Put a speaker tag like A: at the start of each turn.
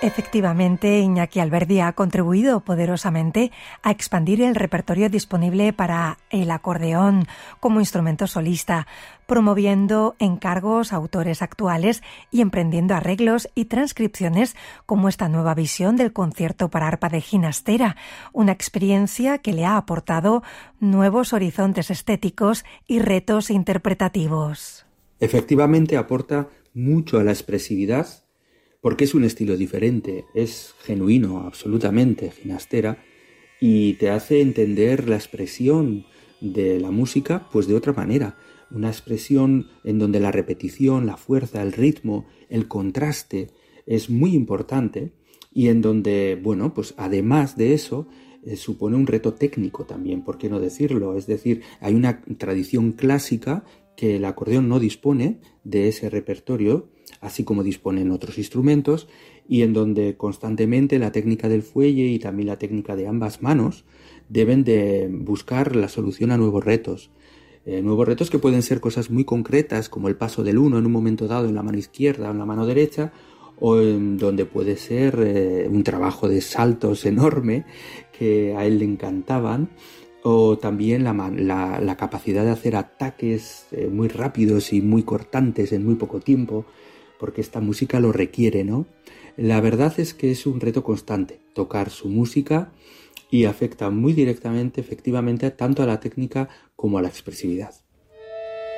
A: Efectivamente, Iñaki Alberdi ha contribuido poderosamente a expandir el repertorio disponible para el acordeón como instrumento solista, promoviendo encargos a autores actuales y emprendiendo arreglos y transcripciones como esta nueva visión del concierto para arpa de Ginastera, una experiencia que le ha aportado nuevos horizontes estéticos y retos interpretativos.
B: Efectivamente, aporta mucho a la expresividad, porque es un estilo diferente, es genuino, absolutamente, Ginastera, y te hace entender la expresión de la música pues de otra manera, una expresión en donde la repetición, la fuerza, el ritmo, el contraste es muy importante y en donde, bueno, pues además de eso, supone un reto técnico también, ¿por qué no decirlo? Es decir, hay una tradición clásica que el acordeón no dispone de ese repertorio, así como disponen otros instrumentos, y en donde constantemente la técnica del fuelle y también la técnica de ambas manos deben de buscar la solución a nuevos retos. Nuevos retos que pueden ser cosas muy concretas, como el paso del uno en un momento dado en la mano izquierda o en la mano derecha, o en donde puede ser un trabajo de saltos enorme que a él le encantaban, o también la capacidad de hacer ataques muy rápidos y muy cortantes en muy poco tiempo, porque esta música lo requiere, ¿no? La verdad es que es un reto constante tocar su música y afecta muy directamente, efectivamente, tanto a la técnica como a la expresividad.